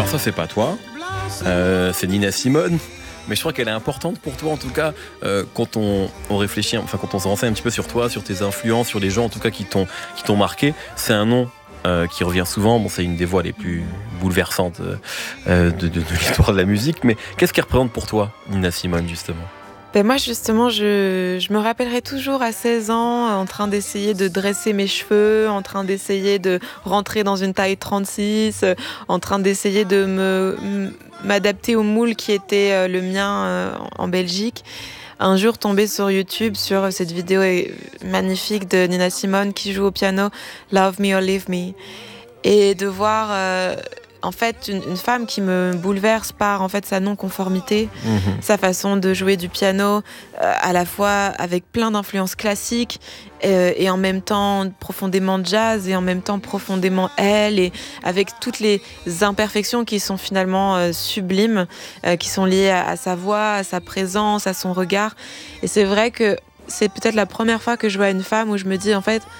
ça, c'est pas toi. C'est Nina Simone. Mais je crois qu'elle est importante pour toi, en tout cas, quand on réfléchit, enfin, quand on se renseigne un petit peu sur toi, sur tes influences, sur les gens, en tout cas, qui t'ont marqué. C'est un nom qui revient souvent. Bon, c'est une des voix les plus bouleversantes de l'histoire de la musique. Mais qu'est-ce qu'elle représente pour toi, Nina Simone, justement? Ben moi, justement, je me rappellerai toujours à 16 ans, en train d'essayer de dresser mes cheveux, en train d'essayer de rentrer dans une taille 36, en train d'essayer de m'adapter au moule qui était le mien en Belgique. Un jour, tombé sur YouTube, sur cette vidéo magnifique de Nina Simone qui joue au piano « Love Me or Leave Me ». Et de voir... en fait, une femme qui me bouleverse par en fait sa non-conformité, sa façon de jouer du piano, à la fois avec plein d'influences classiques et en même temps profondément jazz et en même temps profondément elle, et avec toutes les imperfections qui sont finalement sublimes, qui sont liées à sa voix, à sa présence, à son regard. Et c'est vrai que c'est peut-être la première fois que je vois une femme où je me dis en fait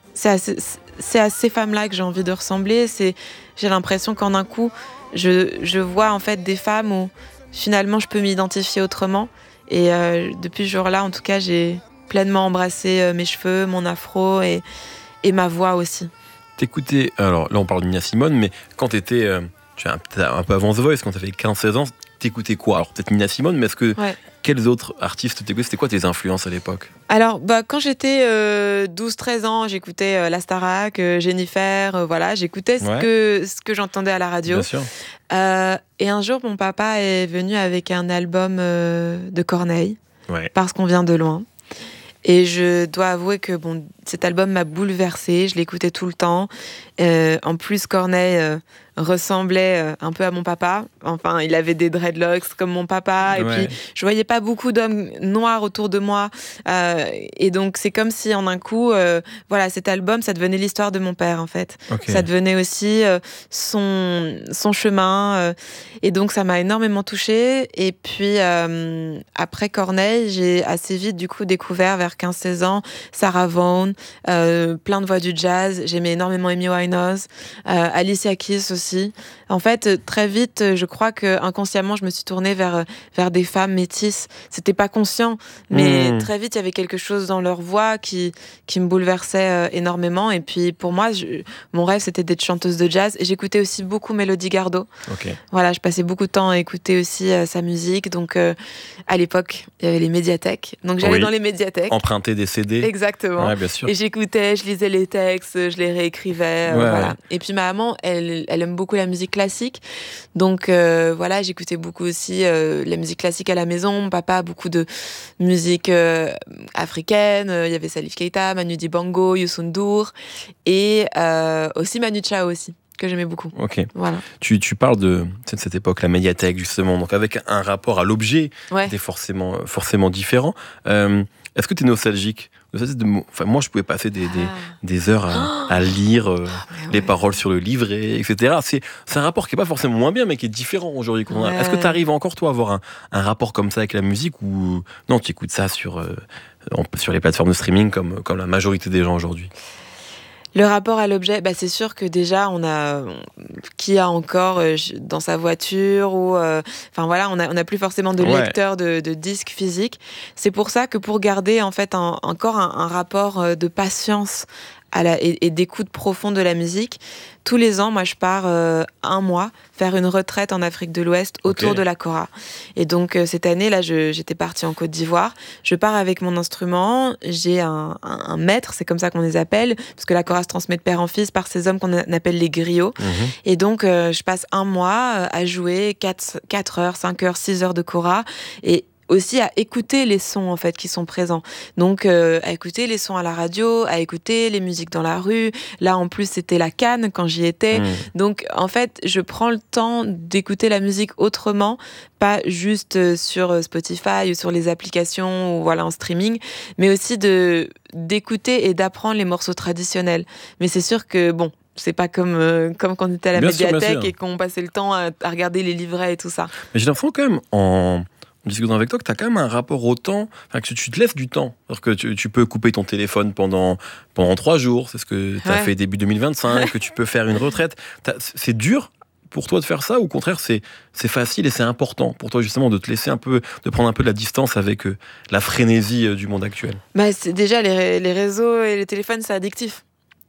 c'est à ces femmes-là que j'ai envie de ressembler. J'ai l'impression qu'en un coup, je vois en fait des femmes où finalement je peux m'identifier autrement. Et depuis ce jour-là, en tout cas, j'ai pleinement embrassé mes cheveux, mon afro et ma voix aussi. T'écoutais, alors là on parle de Nina Simone, mais quand t'étais un peu avant The Voice, quand t'avais 15-16 ans, t'écoutais quoi? Alors peut-être Nina Simone, mais est-ce que quels autres artistes t'écoutaient? C'était quoi tes influences à l'époque? Alors, quand j'étais 12-13 ans, j'écoutais la Starac, Jennifer, voilà, j'écoutais ce que j'entendais à la radio. Bien sûr. Et un jour, mon papa est venu avec un album de Corneille, Parce qu'on vient de loin. Et je dois avouer que cet album m'a bouleversée, je l'écoutais tout le temps. En plus, Corneille ressemblait un peu à mon papa. Enfin, il avait des dreadlocks comme mon papa. Et puis, je voyais pas beaucoup d'hommes noirs autour de moi. Et donc, c'est comme si, en un coup, cet album, ça devenait l'histoire de mon père, en fait. Ça devenait aussi son chemin. Et donc, ça m'a énormément touchée. Et puis, après Corneille, j'ai assez vite, du coup, découvert, vers 15-16 ans, Sarah Vaughan, plein de voix du jazz. J'aimais énormément Amy Winehouse, Alicia Keys aussi. En fait, très vite, je crois que inconsciemment, je me suis tournée vers des femmes métisses. C'était pas conscient, mais très vite, il y avait quelque chose dans leur voix qui me bouleversait énormément. Et puis, pour moi, mon rêve, c'était d'être chanteuse de jazz. Et j'écoutais aussi beaucoup Mélodie Gardot. Voilà, je passais beaucoup de temps à écouter aussi sa musique. Donc, à l'époque, il y avait les médiathèques. Donc, j'allais dans les médiathèques. Emprunter des CD. Exactement. Ouais, bien sûr. Et j'écoutais, je lisais les textes, je les réécrivais. Voilà. Et puis, ma maman, elle aime beaucoup la musique classique. Donc, j'écoutais beaucoup aussi la musique classique à la maison. Mon papa a beaucoup de musique africaine. Il y avait Salif Keita, Manu Dibango, Youssou N'Dour. Et aussi Manu Chao aussi, que j'aimais beaucoup. Voilà. Tu parles de cette époque, la médiathèque, justement, donc avec un rapport à l'objet qui était forcément différent. Est-ce que tu es nostalgique? Moi, je pouvais passer des heures à lire les paroles sur le livret, etc. C'est un rapport qui n'est pas forcément moins bien, mais qui est différent aujourd'hui. Est-ce que tu arrives encore, toi, à avoir un rapport comme ça avec la musique, ou non, tu écoutes ça sur les plateformes de streaming comme la majorité des gens aujourd'hui? Le rapport à l'objet, c'est sûr que déjà, qui a encore dans sa voiture ou, on n'a plus forcément de lecteur de disques physiques. C'est pour ça que pour garder en fait encore un rapport de patience et d'écoute profonde de la musique, tous les ans, moi, je pars un mois faire une retraite en Afrique de l'Ouest autour de la kora. Et donc, cette année, là, j'étais partie en Côte d'Ivoire. Je pars avec mon instrument. J'ai un maître, c'est comme ça qu'on les appelle, parce que la kora se transmet de père en fils par ces hommes qu'on appelle les griots. Et donc, je passe un mois à jouer 4 heures, 5 heures, 6 heures de kora. Et aussi à écouter les sons en fait qui sont présents. Donc à écouter les sons à la radio, à écouter les musiques dans la rue. Là en plus c'était la Cannes quand j'y étais. Donc en fait je prends le temps d'écouter la musique autrement, pas juste sur Spotify ou sur les applications ou en streaming, mais aussi d'écouter et d'apprendre les morceaux traditionnels. Mais c'est sûr que c'est pas comme quand on était à la médiathèque et qu'on passait le temps à regarder les livrets et tout ça. Mais j'ai l'impression quand même en discutant avec toi que tu as quand même un rapport au temps, que tu te laisses du temps. Alors que tu peux couper ton téléphone pendant 3 jours, c'est ce que tu as fait début 2025, que tu peux faire une retraite. C'est dur pour toi de faire ça, ou au contraire c'est facile et c'est important pour toi justement de te laisser un peu, de prendre un peu de la distance avec la frénésie du monde actuel? C'est déjà les réseaux et les téléphones, c'est addictif.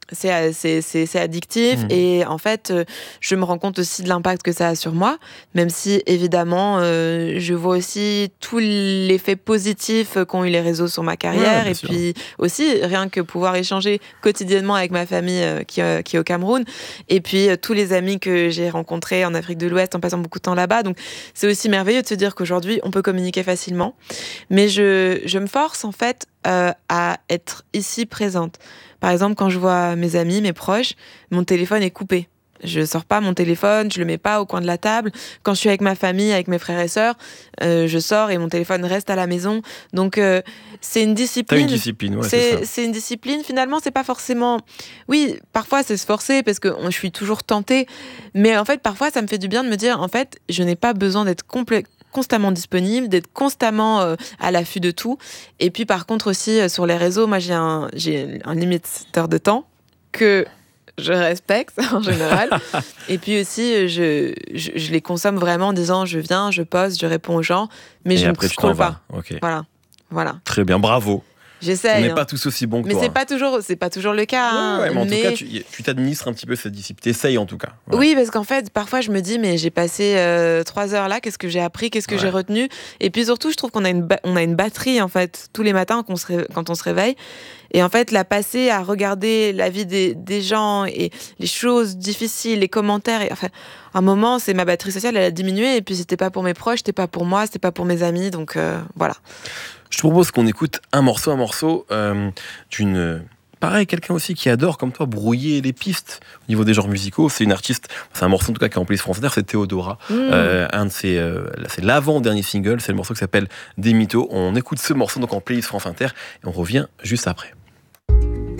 C'est addictif et en fait, je me rends compte aussi de l'impact que ça a sur moi, même si évidemment, je vois aussi tout l'effet positif qu'ont eu les réseaux sur ma carrière et puis aussi rien que pouvoir échanger quotidiennement avec ma famille qui est au Cameroun et puis tous les amis que j'ai rencontrés en Afrique de l'Ouest en passant beaucoup de temps là-bas. Donc c'est aussi merveilleux de se dire qu'aujourd'hui, on peut communiquer facilement. Mais je me force en fait à être ici présente. Par exemple, quand je vois mes amis, mes proches, mon téléphone est coupé. Je sors pas mon téléphone, je le mets pas au coin de la table. Quand je suis avec ma famille, avec mes frères et sœurs, je sors et mon téléphone reste à la maison. Donc c'est une discipline. T'as une discipline, ouais, c'est une discipline. Finalement, c'est pas forcément. Oui, parfois c'est se forcer parce que je suis toujours tentée. Mais en fait, parfois, ça me fait du bien de me dire, en fait, je n'ai pas besoin d'être constamment disponible, d'être constamment à l'affût de tout. Et puis par contre aussi sur les réseaux, moi j'ai un limiteur de temps que je respecte en général. Et puis aussi je les consomme vraiment en disant je viens, je poste, je réponds aux gens, mais je ne scrolle pas. Okay. Voilà. Très bien, bravo. J'essaie. On n'est pas tous aussi bons que toi. Mais c'est pas toujours le cas. Ouais, mais en tout cas, tu t'administres un petit peu cette discipline. T'essayes en tout cas. Ouais. Oui, parce qu'en fait, parfois, je me dis, mais j'ai passé 3 heures là, qu'est-ce que j'ai appris, qu'est-ce que j'ai retenu? Et puis surtout, je trouve qu'on a une batterie, en fait, tous les matins quand on se réveille. Et en fait, la passer à regarder la vie des gens et les choses difficiles, les commentaires. Et, enfin, à un moment, c'est ma batterie sociale, elle a diminué. Et puis, c'était pas pour mes proches, c'était pas pour moi, c'était pas pour mes amis. Donc, voilà. Je te propose qu'on écoute un morceau d'une... Pareil, quelqu'un aussi qui adore, comme toi, brouiller les pistes au niveau des genres musicaux. C'est une artiste, c'est un morceau en tout cas qui est en playlist France Inter, c'est Théodora. C'est l'avant-dernier single, c'est le morceau qui s'appelle Des Mythos. On écoute ce morceau donc en playlist France Inter et on revient juste après.